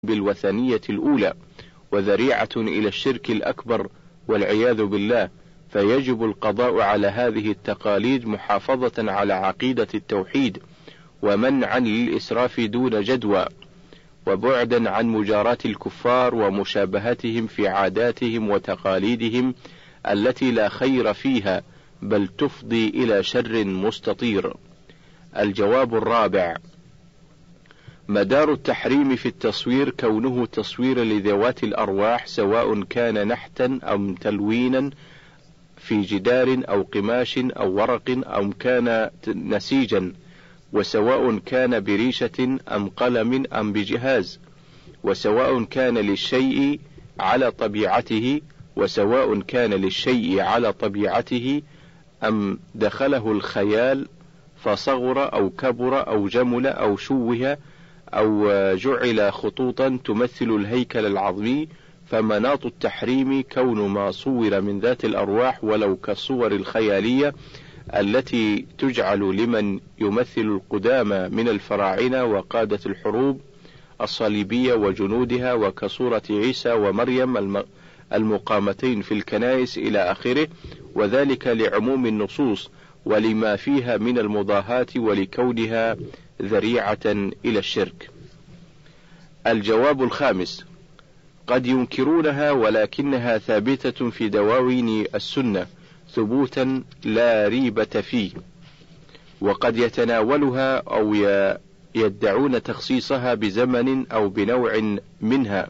بالوثنية الأولى، وذريعة إلى الشرك الأكبر والعياذ بالله، فيجب القضاء على هذه التقاليد محافظة على عقيدة التوحيد، ومنعا للإسراف دون جدوى، وبعدا عن مجاراة الكفار ومشابهتهم في عاداتهم وتقاليدهم التي لا خير فيها بل تفضي إلى شر مستطير. الجواب الرابع: مدار التحريم في التصوير كونه تصوير لذوات الأرواح، سواء كان نحتا أو تلوينا في جدار أو قماش أو ورق أو كان نسيجا، وسواء كان بريشة أم قلم أم بجهاز، وسواء كان للشيء على طبيعته، وسواء كان للشيء على طبيعته أم دخله الخيال فصغر أو كبر أو جمل أو شوه أو جعل خطوطا تمثل الهيكل العظمي، فمناط التحريم كون ما صور من ذات الأرواح ولو كالصور الخيالية التي تجعل لمن يمثل القدامى من الفراعنة وقادة الحروب الصليبية وجنودها، وكصورة عيسى ومريم المقامتين في الكنائس إلى آخره، وذلك لعموم النصوص ولما فيها من المضاهاة ولكونها ذريعة إلى الشرك. الجواب الخامس: قد ينكرونها ولكنها ثابتة في دواوين السنة ثبوتا لا ريبة فيه، وقد يتناولها أو يدعون تخصيصها بزمن أو بنوع منها،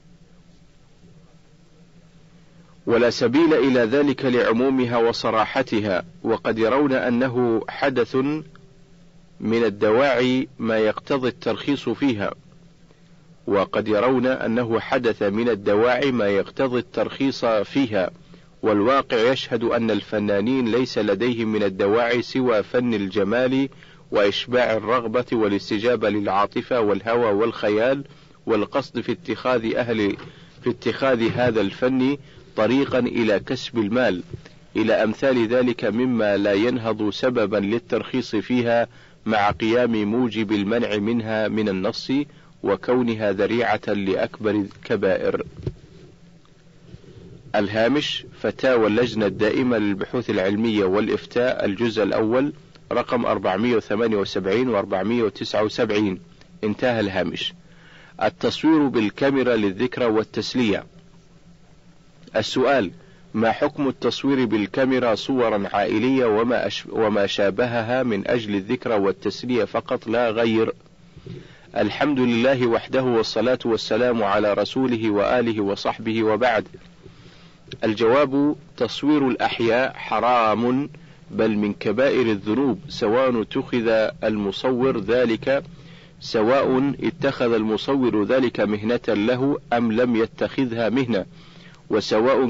ولا سبيل إلى ذلك لعمومها وصراحتها، وقد يرون أنه حدث من الدواعي ما يقتضي الترخيص فيها، وقد يرون أنه حدث من الدواعي ما يقتضي الترخيص فيها، والواقع يشهد أن الفنانين ليس لديهم من الدواعي سوى فن الجمال وإشباع الرغبة والاستجابة للعاطفة والهوى والخيال، والقصد في اتخاذ هذا الفن طريقا إلى كسب المال، إلى أمثال ذلك مما لا ينهض سببا للترخيص فيها مع قيام موجب المنع منها من النص وكونها ذريعة لأكبر الكبائر. الهامش: فتاوى اللجنة الدائمة للبحوث العلمية والإفتاء، الجزء الأول، رقم 478 و 479. انتهى الهامش. التصوير بالكاميرا للذكرى والتسلية. السؤال: ما حكم التصوير بالكاميرا صورا عائلية وما شابهها من أجل الذكرى والتسلية فقط لا غير؟ الحمد لله وحده، والصلاة والسلام على رسوله وآله وصحبه، وبعد. الجواب: تصوير الأحياء حرام، بل من كبائر الذنوب، سواء اتخذ المصور ذلك مهنة له أم لم يتخذها مهنة، وسواء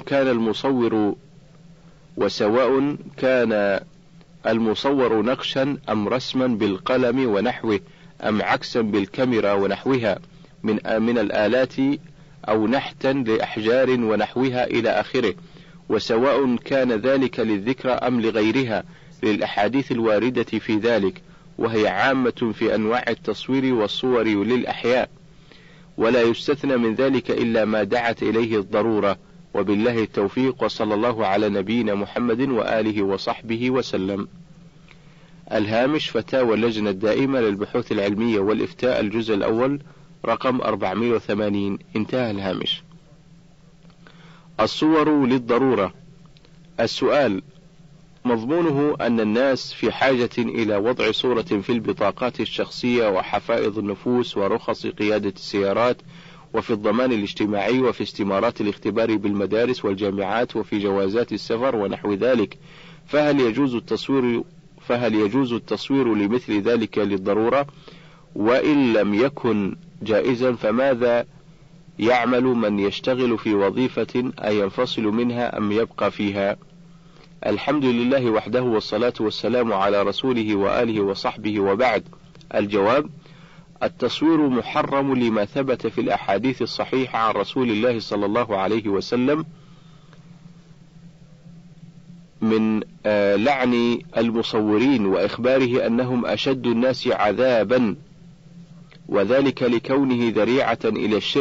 كان المصور نقشا أم رسما بالقلم ونحوه، أم عكسا بالكاميرا ونحوها من الآلات، أو نحتا لأحجار ونحوها إلى آخره، وسواء كان ذلك للذكرى أم لغيرها، للأحاديث الواردة في ذلك، وهي عامة في أنواع التصوير والصور للأحياء، ولا يستثنى من ذلك إلا ما دعت إليه الضرورة، وبالله التوفيق، وصلى الله على نبينا محمد وآله وصحبه وسلم. الهامش: فتاوى اللجنة الدائمة للبحوث العلمية والإفتاء، الجزء الأول، رقم 480. انتهى الهامش. الصور للضرورة. السؤال: مضمونه أن الناس في حاجة إلى وضع صورة في البطاقات الشخصية وحفائظ النفوس ورخص قيادة السيارات وفي الضمان الاجتماعي وفي استمارات الاختبار بالمدارس والجامعات وفي جوازات السفر ونحو ذلك، فهل يجوز التصوير لمثل ذلك للضرورة؟ وإن لم يكن جائزا فماذا يعمل من يشتغل في وظيفة أينفصل منها أم يبقى فيها؟ الحمد لله وحده، والصلاة والسلام على رسوله وآله وصحبه، وبعد. الجواب: التصوير محرم لما ثبت في الأحاديث الصحيحة عن رسول الله صلى الله عليه وسلم من لعن المصورين وإخباره أنهم أشد الناس عذابا وذلك لكونه ذريعة إلى الشرك.